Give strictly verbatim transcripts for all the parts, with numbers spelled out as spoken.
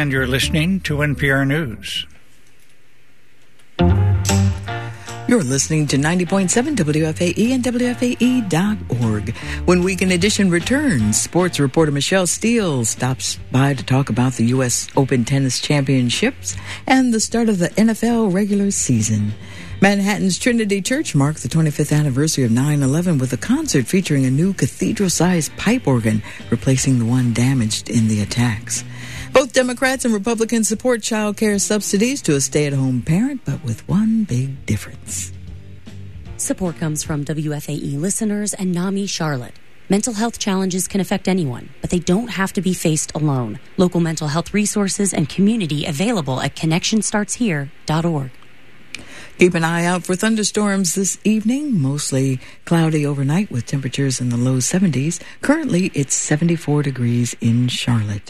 and you're listening to N P R News. You're listening to ninety point seven W F A E and W F A E dot org. When Weekend Edition returns, sports reporter Michelle Steele stops by to talk about the U S Open Tennis Championships and the start of the N F L regular season. Manhattan's Trinity Church marked the twenty-fifth anniversary of nine eleven with a concert featuring a new cathedral-sized pipe organ, replacing the one damaged in the attacks. Both Democrats and Republicans support child care subsidies to a stay-at-home parent, but with one big difference. Support comes from W F A E listeners and NAMI Charlotte. Mental health challenges can affect anyone, but they don't have to be faced alone. Local mental health resources and community available at connection starts here dot org. Keep an eye out for thunderstorms this evening. Mostly cloudy overnight with temperatures in the low seventies. Currently, it's seventy-four degrees in Charlotte.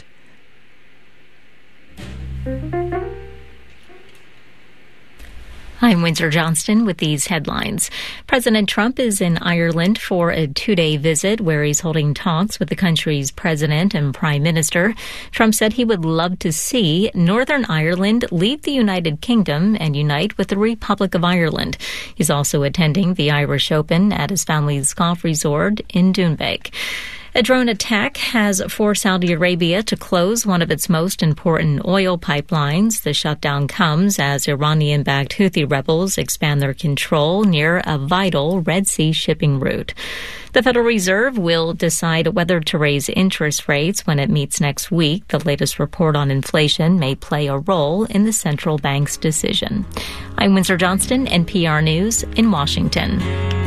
I'm Windsor Johnston with these headlines. President Trump is in Ireland for a two-day visit where he's holding talks with the country's president and prime minister. Trump said he would love to see Northern Ireland leave the United Kingdom and unite with the Republic of Ireland. He's also attending the Irish Open at his family's golf resort in Doonbeg. A drone attack has forced Saudi Arabia to close one of its most important oil pipelines. The shutdown comes as Iranian-backed Houthi rebels expand their control near a vital Red Sea shipping route. The Federal Reserve will decide whether to raise interest rates when it meets next week. The latest report on inflation may play a role in the central bank's decision. I'm Windsor Johnston, N P R News in Washington.